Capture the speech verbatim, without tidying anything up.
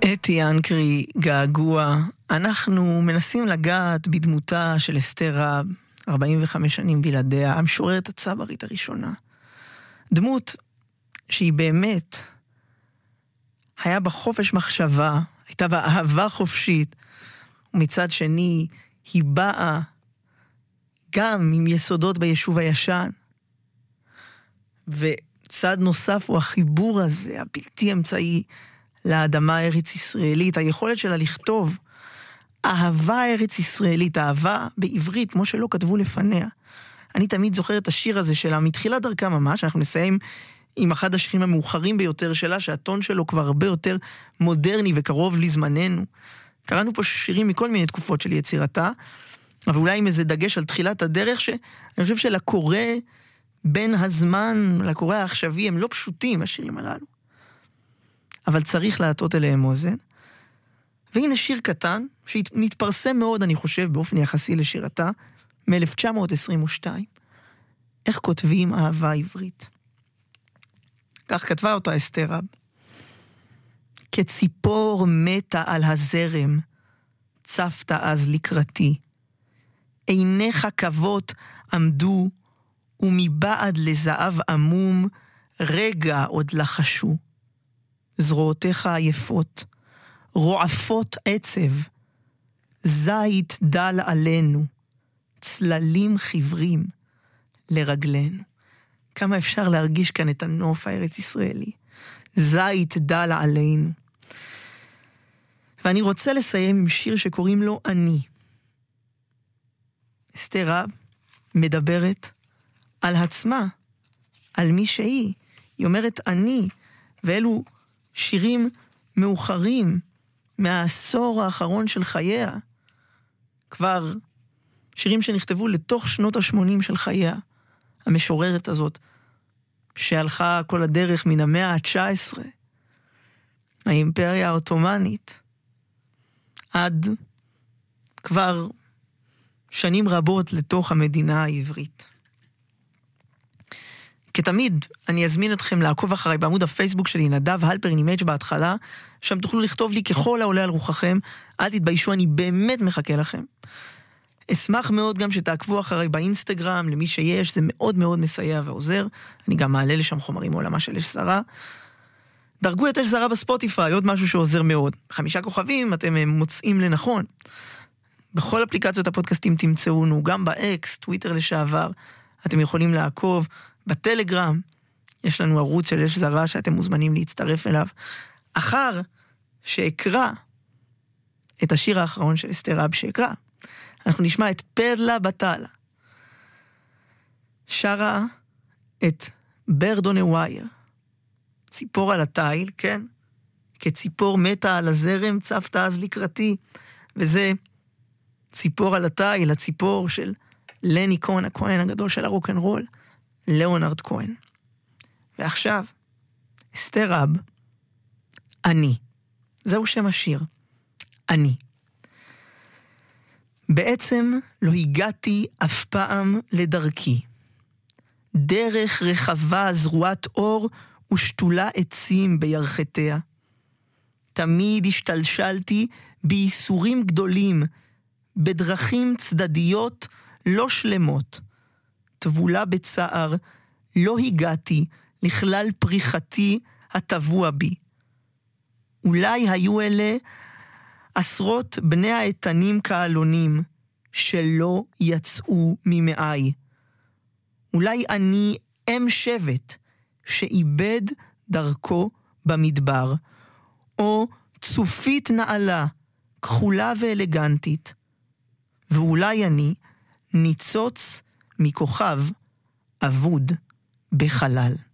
אתי ינקרי, געגוע. אנחנו מנסים לגעת בדמותה של אסתר רב, ארבעים וחמש שנים בלעדיה, המשוררת הצברית הראשונה. דמות שהיא באמת, היה בה חופש מחשבה, הייתה בה אהבה חופשית, ומצד שני היא באה גם עם יסודות ביישוב הישן, וצד נוסף הוא החיבור הזה, הבלתי אמצעי, לאדמה הארץ ישראלית, היכולת שלה לכתוב אהבה ארץ ישראלית, אהבה בעברית, כמו שלא כתבו לפניה. אני תמיד זוכר את השיר הזה שלה, מתחילת דרכה ממש, אנחנו נסיים עם אחד השירים המאוחרים ביותר שלה, שהטון שלו כבר הרבה יותר מודרני וקרוב לזמננו. קראנו פה שירים מכל מיני תקופות של יצירתה, אבל אולי עם איזה דגש על תחילת הדרך, שאני חושב שלקורא בין הזמן, לקורא העכשווי, הם לא פשוטים, השירים הללו. אבל צריך להטות אליהם אוזן. והנה שיר קטן, שנתפרסם מאוד, אני חושב, באופן יחסי לשירתה, מ-אלף תשע מאות עשרים ושתיים. איך כותבים אהבה עברית? כך כתבה אותה אסתר רב. כציפור מתה על הזרם, צפת אז לקראתי. עיניך כבות עמדו, ומבעד לזהב עמום, רגע עוד לחשו. זרועותיך עייפות, רועפות עצב, זית דל עלינו, צללים חיוורים לרגלנו. כמה אפשר להרגיש כאן את הנוף הארץ ישראלי. זית דל עלינו. ואני רוצה לסיים עם שיר שקוראים לו אני. אסתר רב מדברת על עצמה, על מי שהיא. היא אומרת אני, ואלו שירים מאוחרים מהעשור האחרון של חייה, כבר שירים שנכתבו לתוך שנות ה-שמונים של חייה, המשוררת הזאת, שהלכה כל הדרך מן המאה ה-תשע עשרה, האימפריה האוטומנית, עד כבר שנים רבות לתוך המדינה העברית. כתמיד, אני אזמין אתכם לעקוב אחריי בעמוד הפייסבוק שלי, נדב הלפר נימג' בהתחלה, שם תוכלו לכתוב לי ככל העולה על רוחכם, אל תתביישו, אני באמת מחכה לכם. אשמח מאוד גם שתעקבו אחריי באינסטגרם, למי שיש, זה מאוד מאוד מסייע ועוזר, אני גם מעלה לשם חומרים מעולמה של אש זרה. דרגו את אש זרה בספוטיפיי, עוד משהו שעוזר מאוד. חמישה כוכבים אתם מוצאים לנכון. בכל אפליקציות הפודקאסטים תמצאונו, גם באקס, טוויטר לשעבר, אתם יכולים לעקוב, בטלגרם, יש לנו ערוץ של אש זרה שאתם מוזמנים להצטרף אליו. אחר שאקרא את השיר האחרון של אסתר רב שאקרא, אנחנו נשמע את פרלה בטלה. שרה את ברדונה ווייר. ציפור על התיל, כן? כציפור מתה על הזרם, צפת אז לקראתי. וזה ציפור על התיל, הציפור של לני כהן, הכהן הגדול של הרוק'נ'רול. ליאונרד כהן. ועכשיו, אסתר רב, אני. זהו שם השיר. אני. בעצם לא הגעתי אף פעם לדרכי. דרך רחבה זרועת אור ושתולה עצים בירכתיה. תמיד השתלשלתי בייסורים גדולים, בדרכים צדדיות לא שלמות. תבולה בצער, לא הגעתי לכלל פריחתי הטבוע בי. אולי היו אלה עשרות בני האיתנים כעלונים שלא יצאו ממעי. אולי אני אם שבט שאיבד דרכו במדבר, או צופית נעלה, כחולה ואלגנטית, ואולי אני ניצוץ מכוכב אבוד בחלל.